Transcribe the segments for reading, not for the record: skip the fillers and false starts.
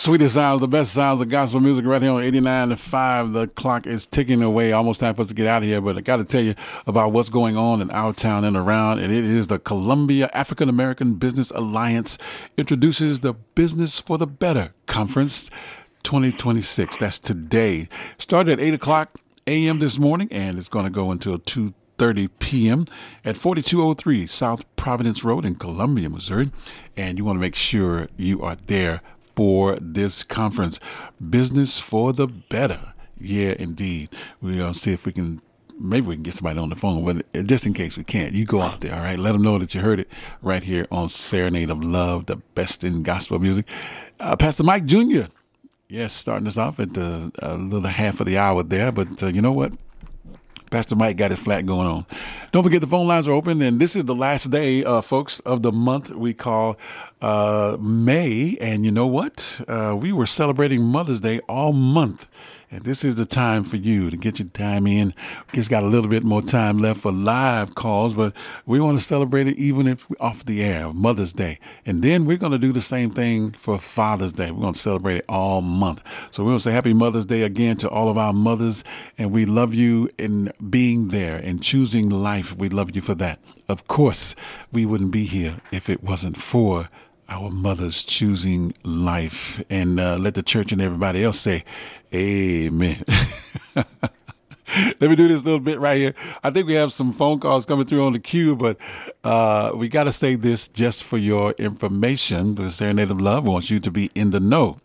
Sweetest sounds, the best sounds of gospel music right here on 89.5. The clock is ticking away. Almost time for us to get out of here, but I got to tell you about what's going on in our town and around. And it is the Columbia African American Business Alliance introduces the Business for the Better Conference 2026. That's today. Started at 8 o'clock a.m. this morning, and it's going to go until 2:30 p.m. at 4203 South Providence Road in Columbia, Missouri. And you want to make sure you are there for this conference. Business for the Better. Yeah, indeed. We're going to see if we can, maybe we can get somebody on the phone, but just in case we can't, you go out there, all right? Let them know that you heard it right here on Serenade of Love, the best in gospel music. Pastor Mike Jr., yes, starting us off at a little half of the hour there, but you know what? Pastor Mike got it flat going on. Don't forget the phone lines are open, and this is the last day, folks, of the month we call May. And you know what? We were celebrating Mother's Day all month. And this is the time for you to get your time in. We just got a little bit more time left for live calls, but we want to celebrate it even if we're off the air, Mother's Day. And then we're going to do the same thing for Father's Day. We're going to celebrate it all month. So we're going to say Happy Mother's Day again to all of our mothers. And we love you in being there and choosing life. We love you for that. Of course, we wouldn't be here if it wasn't for our mothers choosing life. And let the church and everybody else say, amen. Let me do this little bit right here. I think we have some phone calls coming through on the queue, but we got to say this just for your information. The Serenade of Love wants you to be in the know.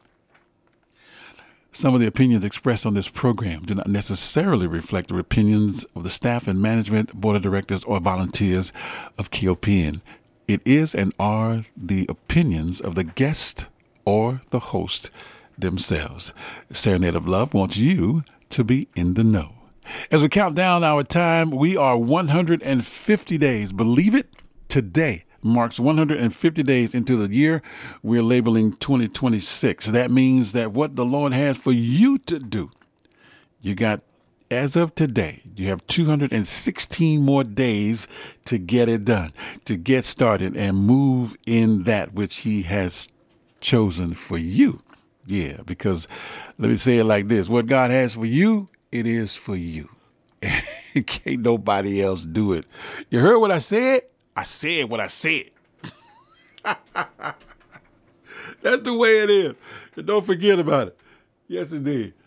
Some of the opinions expressed on this program do not necessarily reflect the opinions of the staff and management, board of directors, or volunteers of KOPN. It is and are the opinions of the guest or the host themselves. Serenade of Love wants you to be in the know. As we count down our time, we are 150 days. Believe it, today marks 150 days into the year we're labeling 2026. That means that what the Lord has for you to do, you got, as of today, you have 216 more days to get it done, to get started and move in that which he has chosen for you. Yeah, because let me say it like this. What God has for you, it is for you. Can't nobody else do it. You heard what I said? I said what I said. That's the way it is. And don't forget about it. Yes, indeed.